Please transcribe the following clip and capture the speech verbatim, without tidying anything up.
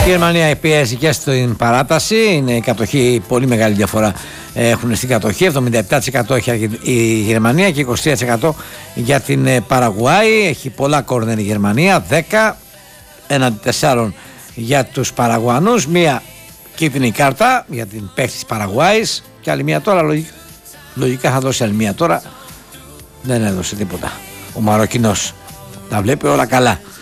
Η Γερμανία πιέζει και στην παράταση. Είναι η κατοχή, πολύ μεγάλη διαφορά έχουν στην κατοχή. εβδομήντα επτά τοις εκατό έχει η Γερμανία και είκοσι τρία τοις εκατό για την Παραγουάη. Έχει πολλά κόρνερ η Γερμανία, δέκα έναντι τεσσάρων για τους Παραγουανούς. Μία κίτρινη κάρτα για την παίχτη της Παραγουάης και άλλη μία τώρα. Λογικά, λογικά θα δώσει άλλη μία τώρα. Δεν έδωσε τίποτα ο Μαροκινός. Τα βλέπει όλα καλά.